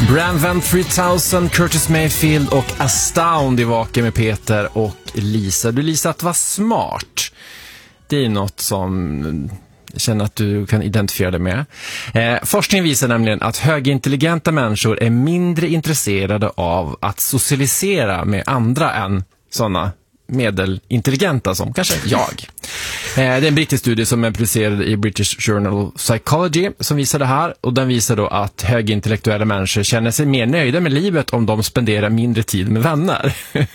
Bram Van 3000, Curtis Mayfield och Astound i Vaken med Peter och Lisa. Du, Lisa, att vara smart, det är något som jag känner att du kan identifiera dig med. Forskning visar nämligen att högintelligenta människor är mindre intresserade av att socialisera med andra än sådana medelintelligenta som kanske jag. Det är en brittisk studie som är publicerad i British Journal of Psychology som visar det här, och den visar då att högintellektuella människor känner sig mer nöjda med livet om de spenderar mindre tid med vänner.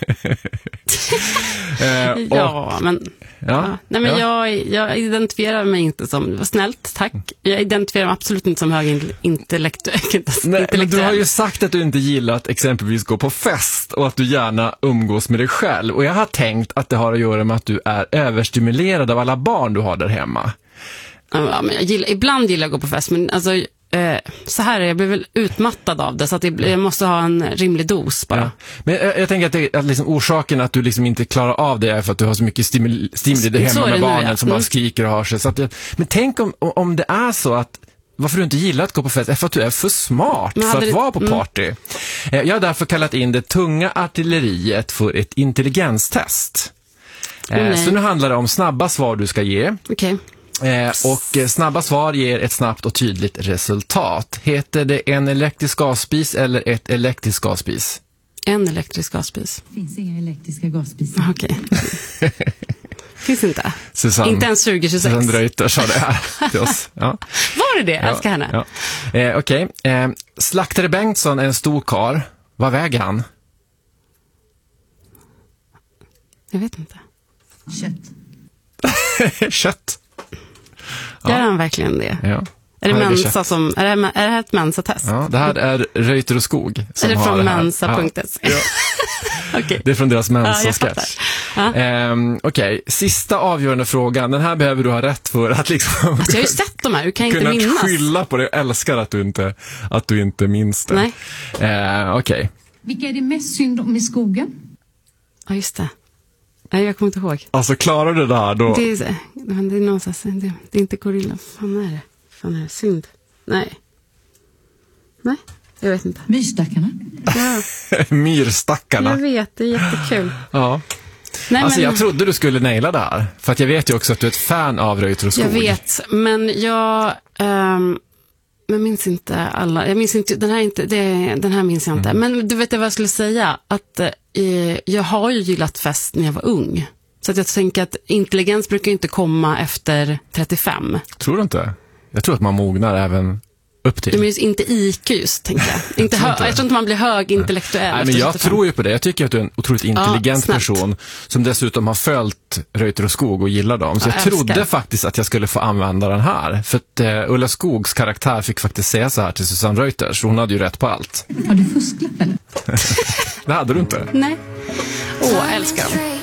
Jag identifierar mig inte som, vad snällt, tack. Jag identifierar mig absolut inte som högintellektuell. Men du har ju sagt att du inte gillar att exempelvis gå på fest och att du gärna umgås med dig själv, och jag har tänkt att det har att göra med att du är överstimulerad av alla barn du har där hemma. Ja, men ibland gillar jag att gå på fest, men alltså så här är jag blir väl utmattad av det, så att jag måste ha en rimlig dos bara. Ja. Men jag tänker att liksom orsaken att du liksom inte klarar av det är för att du har så mycket stimuli där hemma med barnen som bara skriker och har sig. Så att men tänk om det är så att varför du inte gillar att gå på fest är för att du är för smart för att vara på party. Jag har därför kallat in det tunga artilleriet för ett intelligenstest. Så nu handlar det om snabba svar du ska ge. Okej. Och snabba svar ger ett snabbt och tydligt resultat. Heter det en elektrisk gasspis eller ett elektriskt gasspis? En elektrisk gasspis. Det finns inga elektriska gasspisar. Okej. Finns inte. Susanne, inte ens 2026. Susanne Reuter sa det här till oss. Ja. Var det? Jag älskar henne. Ja. Okej. Slaktare Bengtsson är en stor karl. Vad väger han? Jag vet inte. Kött. Gör han verkligen det? Ja. Är det Mensa som, är det här ett Mensa-test? Ja, det här är Reuter och Skog som är det har från det här. Mensa.se? Ja. Okay. Det är från deras Mensa-sketch. Okej, sista avgörande frågan. Den här behöver du ha rätt för att liksom alltså, jag har ju sett de här, hur kan jag inte minnas? Kunna skylla på det. Jag älskar att du inte minns det. Nej. Okej. Vilka är det mest synd om i skogen? Ja, just det. Nej, jag kommer inte ihåg. Alltså, klarar du det här då? Det är någonstans, det är inte gorilla. Fan är det? Synd. Nej, jag vet inte. Myrstackarna. Ja. Myrstackarna. Jag vet, det är jättekul. Ja. Nej, alltså, jag trodde du skulle naila det här. För att jag vet ju också att du är ett fan av Reuter och Skog. Jag vet, men jag minns inte alla. Jag minns inte, den här minns jag inte. Men du vet vad jag skulle säga? Att jag har ju gillat fest när jag var ung. Så att jag tänker att intelligens brukar inte komma efter 35. Tror du inte? Jag tror att man mognar även upp till. Men just inte IQ just, tänker jag. Jag tror inte man blir högintellektuell. Nej, men jag tror ju på det. Jag tycker att du är en otroligt intelligent person som dessutom har följt Reuter och Skog och gillar dem. Så jag trodde faktiskt att jag skulle få använda den här. För att Ulla Skogs karaktär fick faktiskt säga så här till Susanne Reuter. Så hon hade ju rätt på allt. Har du fusklat eller? Det hade du inte. Nej. Älskar dem.